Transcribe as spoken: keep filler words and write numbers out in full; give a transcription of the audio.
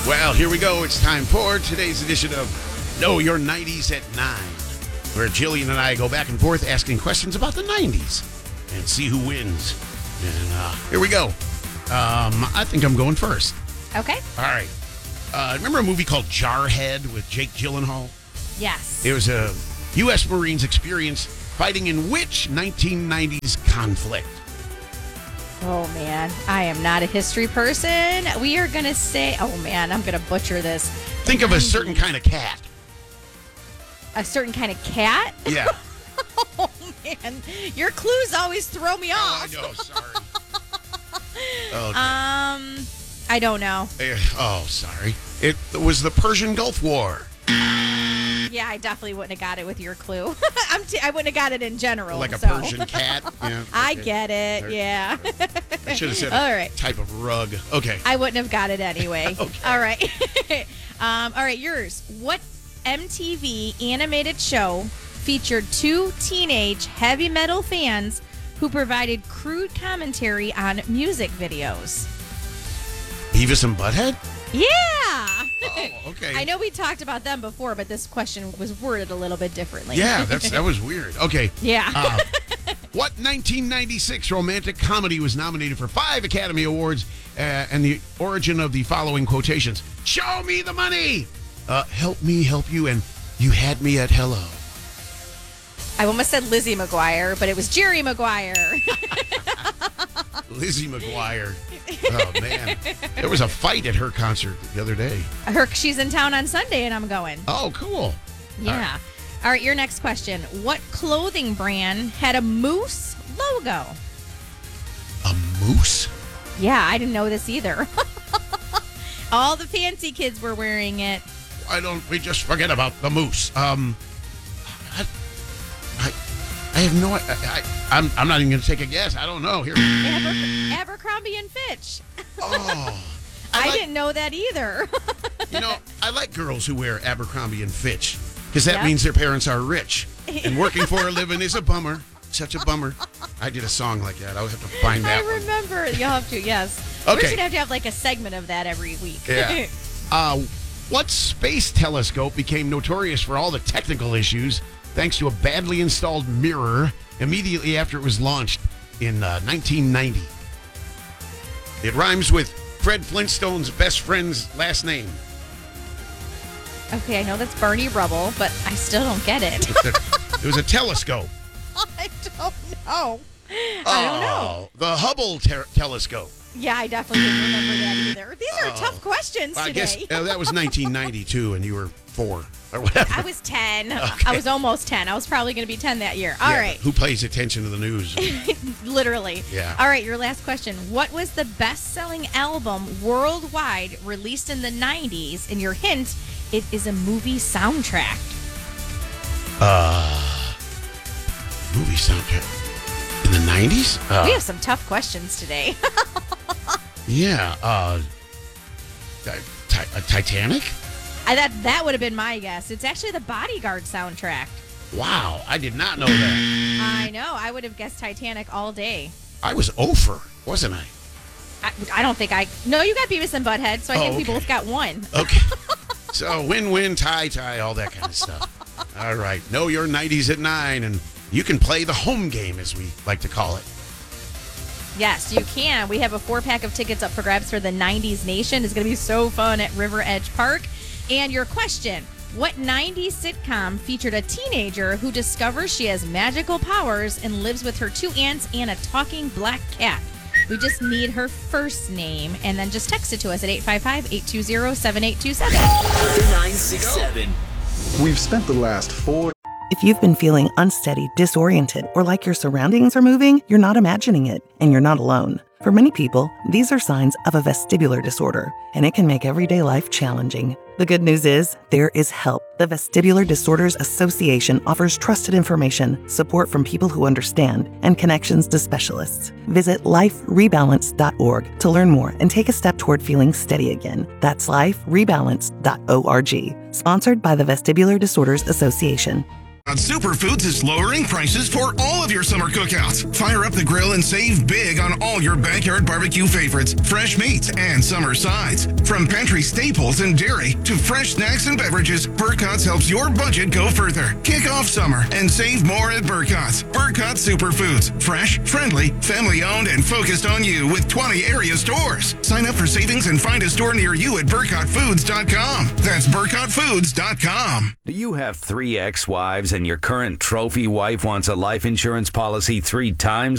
Well, here we go. It's time for today's edition of Know Your nineties at nine, where Jillian and I go back and forth asking questions about the nineties and see who wins. And uh, here we go. Um, I think I'm going first. Okay. All right. Uh, remember a movie called Jarhead with Jake Gyllenhaal? Yes. It was a U S Marines experience fighting in which nineteen nineties conflict? Oh, man. I am not a history person. We are going to say, oh, man, I'm going to butcher this. Think of a certain kind of cat. A certain kind of cat? Yeah. Oh, man. Your clues always throw me Oh, I off. know. Sorry. Okay. Um, I don't know. Eh, Oh, sorry. It was the Persian Gulf War. Yeah, I definitely wouldn't have got it with your clue. I'm t- I wouldn't have got it in general. Like a so. Persian cat. Yeah, I okay. get it. There- Yeah. I should have said All a right. type of rug. Okay. I wouldn't have got it anyway. Okay. All right. um, all right, yours. What M T V animated show featured two teenage heavy metal fans who provided crude commentary on music videos? Beavis and Butthead? Yeah. Oh, okay. I know we talked about them before, but this question was worded a little bit differently. Yeah, that's that was weird. Okay. Yeah. Uh, what nineteen ninety-six romantic comedy was nominated for five Academy Awards uh, and the origin of the following quotations? Show me the money. Uh, help me help you, and you had me at hello. I almost said Lizzie McGuire, but it was Jerry Maguire. Lizzie McGuire. Oh, man. There was a fight at her concert the other day. Her, she's in town on Sunday, and I'm going. Oh, cool. Yeah. All right. All right, your next question. What clothing brand had a moose logo? A moose? Yeah, I didn't know this either. All the fancy kids were wearing it. Why don't we just forget about the moose? Um, I, I, I have no. I, I, I'm. I'm not even going to take a guess. I don't know. Here. Aber- Abercrombie and Fitch. Oh, I, like- didn't know that either. You know, I like girls who wear Abercrombie and Fitch because that Yep. means their parents are rich, and working for a living is a bummer. Such a bummer. I did a song like that. I'll have to find that I one. remember. You'll have to, yes. Okay. We should have to have like a segment of that every week. Yeah. Uh, what space telescope became notorious for all the technical issues thanks to a badly installed mirror immediately after it was launched in uh, nineteen ninety? It rhymes with Fred Flintstone's best friend's last name. Okay, I know that's Barney Rubble, but I still don't get it. It was a telescope. I don't know. I don't know. Oh, the Hubble ter- telescope. Yeah, I definitely didn't remember that either. These are Oh. tough questions I today. guess uh, that was nineteen ninety-two, and you were four or whatever. I was ten. Okay. I was almost ten. I was probably going to be ten that year. All Yeah, right. but who pays attention to the news? Literally. Yeah. All right, your last question. What was the best-selling album worldwide released in the nineties? And your hint, it is a movie soundtrack. Uh, movie soundtrack in the nineties? Uh, We have some tough questions today. yeah. Uh, ti- ti- uh, Titanic? I thought that would have been my guess. It's actually the Bodyguard soundtrack. Wow, I did not know that. I know. I would have guessed Titanic all day. I was over, wasn't I? I, I don't think I... No, you got Beavis and Butthead, so I Oh, think we okay. both got one. Okay. So win-win, tie-tie, all that kind of stuff. All right. Know your nineties at nine, and you can play the home game, as we like to call it. Yes, you can. We have a four-pack of tickets up for grabs for the nineties Nation. It's going to be so fun at River Edge Park. And your question, what nineties sitcom featured a teenager who discovers she has magical powers and lives with her two aunts and a talking black cat? We just need her first name, and then just text it to us at eight five five, eight two zero, seven eight two seven. nine six seven. We've spent the last four... If you've been feeling unsteady, disoriented, or like your surroundings are moving, you're not imagining it, and you're not alone. For many people, these are signs of a vestibular disorder, and it can make everyday life challenging. The good news is, there is help. The Vestibular Disorders Association offers trusted information, support from people who understand, and connections to specialists. Visit life rebalance dot org to learn more and take a step toward feeling steady again. That's life rebalance dot org. Sponsored by the Vestibular Disorders Association. Superfoods is lowering prices for all of your summer cookouts. Fire up the grill and save big on all your backyard barbecue favorites, fresh meats, and summer sides. From pantry staples and dairy to fresh snacks and beverages, Burcott's helps your budget go further. Kick off summer and save more at Burcott's. Burcott Superfoods. Fresh, friendly, family-owned, and focused on you with twenty area stores. Sign up for savings and find a store near you at burcott foods dot com. That's burcott foods dot com. Do you have three ex-wives and your current trophy wife wants a life insurance policy three times